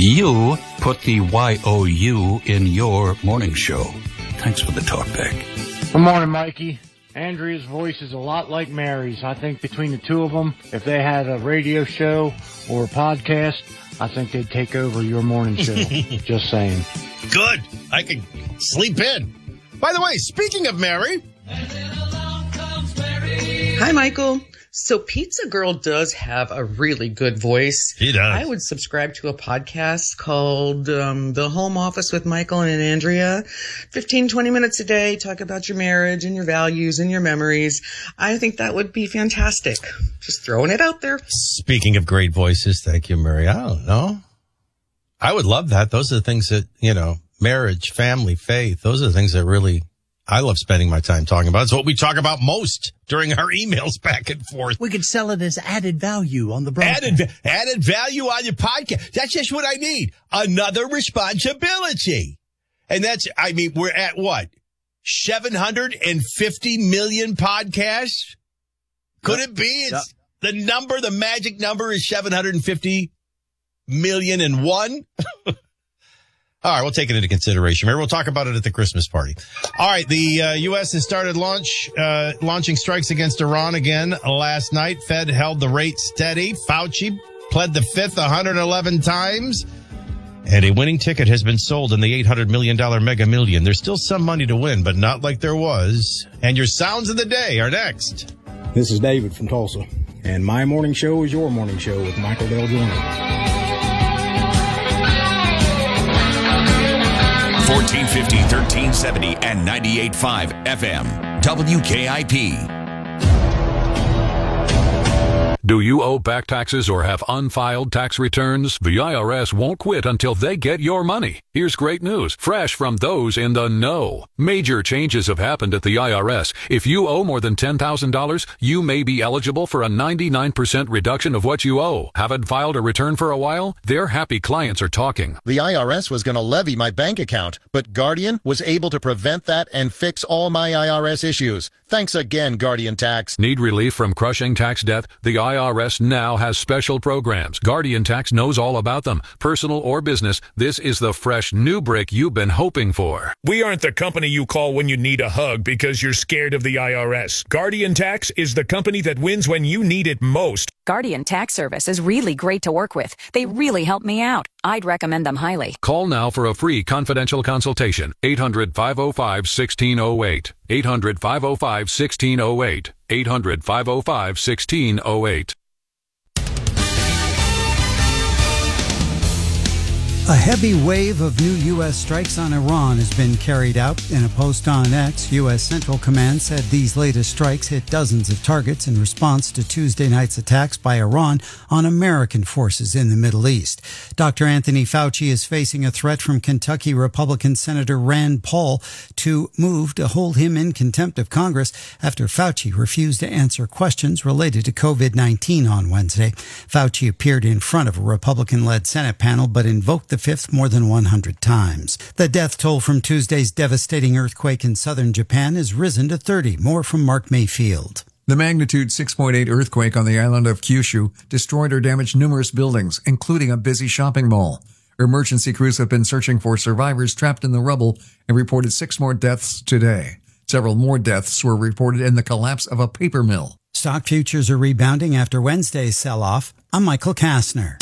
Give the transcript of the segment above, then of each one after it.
You put the Y-O-U in your morning show. Thanks for the talk back. Good morning, Mikey. Andrea's voice is a lot like Mary's. I think between the two of them, if they had a radio show or a podcast, I think they'd take over your morning show. Just saying. Good. I can sleep in. By the way, speaking of Mary. Hi, Michael. So Pizza Girl does have a really good voice. He does. I would subscribe to a podcast called The Home Office with Michael and Andrea. 15, 20 minutes a day. Talk about your marriage and your values and your memories. I think that would be fantastic. Just throwing it out there. Speaking of great voices, thank you, Mary. I don't know. I would love that. Those are the things that, marriage, family, faith, those are the things that really I love spending my time talking about. It's what we talk about most during our emails back and forth. We could sell it as added value on the broadcast. Added value on your podcast. That's just what I need. Another responsibility. And we're at what? 750 million podcasts? Could it be? It's the magic number is 750 million and one. All right, we'll take it into consideration. Maybe we'll talk about it at the Christmas party. All right, the U.S. has started launching strikes against Iran again last night. Fed held the rate steady. Fauci pled the fifth 111 times. And a winning ticket has been sold in the $800 million Mega Million. There's still some money to win, but not like there was. And your sounds of the day are next. This is David from Tulsa, and my morning show is your morning show with Michael Dale Joyner. 1450, 1370, and 98.5 FM. WKIP. Do you owe back taxes or have unfiled tax returns? The IRS won't quit until they get your money. Here's great news, fresh from those in the know. Major changes have happened at the IRS. If you owe more than $10,000, you may be eligible for a 99% reduction of what you owe. Haven't filed a return for a while? Their happy clients are talking. The IRS was going to levy my bank account, but Guardian was able to prevent that and fix all my IRS issues. Thanks again, Guardian Tax. Need relief from crushing tax debt? The IRS now has special programs. Guardian Tax knows all about them. Personal or business, this is the fresh new break you've been hoping for. We aren't the company you call when you need a hug because you're scared of the IRS. Guardian Tax is the company that wins when you need it most. Guardian Tax Service is really great to work with. They really help me out. I'd recommend them highly. Call now for a free confidential consultation. 800-505-1608. 800-505-1608. 800-505-1608. A heavy wave of new U.S. strikes on Iran has been carried out. In a post on X, U.S. Central Command said these latest strikes hit dozens of targets in response to Tuesday night's attacks by Iran on American forces in the Middle East. Dr. Anthony Fauci is facing a threat from Kentucky Republican Senator Rand Paul to move to hold him in contempt of Congress after Fauci refused to answer questions related to COVID-19 on Wednesday. Fauci appeared in front of a Republican-led Senate panel but invoked the fifth more than 100 times. The death toll from Tuesday's devastating earthquake in southern Japan has risen to 30. More from Mark Mayfield. The magnitude 6.8 earthquake on the island of Kyushu destroyed or damaged numerous buildings, including a busy shopping mall. Emergency crews have been searching for survivors trapped in the rubble and reported 6 more deaths today. Several more deaths were reported in the collapse of a paper mill. Stock futures are rebounding after Wednesday's sell-off. I'm Michael Kastner.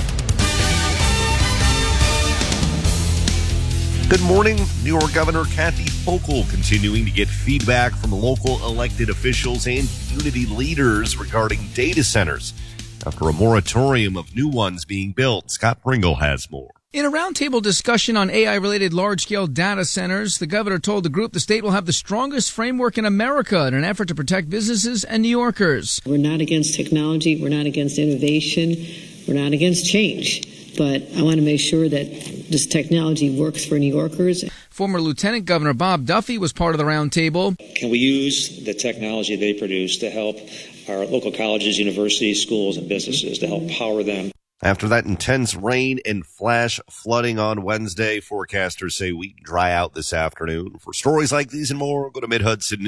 Good morning. New York Governor Kathy Hochul continuing to get feedback from local elected officials and community leaders regarding data centers after a moratorium of new ones being built. Scott Pringle has more. In a roundtable discussion on AI-related large-scale data centers, the governor told the group the state will have the strongest framework in America in an effort to protect businesses and New Yorkers. We're not against technology. We're not against innovation. We're not against change. But I want to make sure that this technology works for New Yorkers. Former Lieutenant Governor Bob Duffy was part of the roundtable. Can we use the technology they produce to help our local colleges, universities, schools, and businesses to help power them? After that intense rain and flash flooding on Wednesday, forecasters say we dry out this afternoon. For stories like these and more, go to MidHudson